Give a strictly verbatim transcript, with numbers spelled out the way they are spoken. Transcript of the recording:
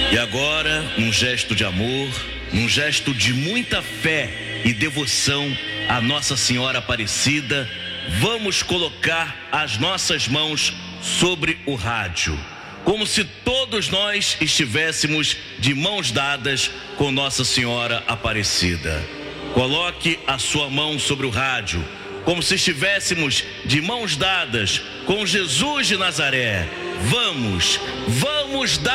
E agora, num gesto de amor, num gesto de muita fé e devoção à Nossa Senhora Aparecida, vamos colocar as nossas mãos sobre o rádio, como se todos nós estivéssemos de mãos dadas com Nossa Senhora Aparecida. Coloque a sua mão sobre o rádio, como se estivéssemos de mãos dadas com Jesus de Nazaré. Vamos, vamos dar